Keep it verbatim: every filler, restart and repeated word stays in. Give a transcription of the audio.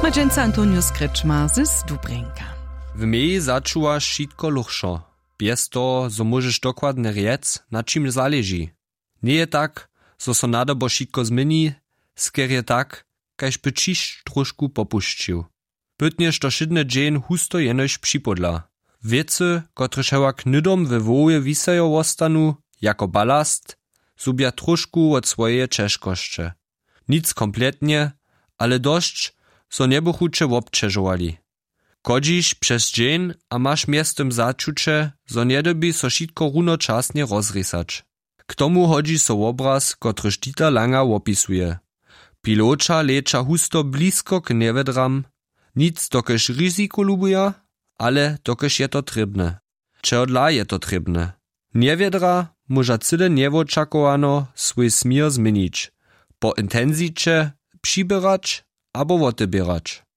Wumadźenca Antonius Krečma z Dubrenka. W meji začuwaš šitko luchšo. Bez toho, zo môžeš dokładne riec, na čím záleží. Nie je tak, zo so nadobo šitko zmeni, sker je tak, kaž by čiš trošku popuščil. Bytnjež to šidne džen husto jenož připodla. Věcy, kotrež hewa knydom we woje wisajo ostanu, jako balast, zubia trošku od swoje češkošće. Nic kompletnie, ale dość, so nebuchuče wobčežovali. Chodzisz przez dzień, a masz miestem začuče, zo niedobi so šitko runočasnie rozrysać. K tomu hodzi so obraz, kotryż Dieter Langer opisuje. Pilocza lecza husto blisko k nievedram, nic dokež ryziku lubuja, ale dokež je to trybne. Čeodla je to trybne. Niewiedra może cyle niewoczakowano swój smier zmienić, po intenzicie przybierać albo odbierać.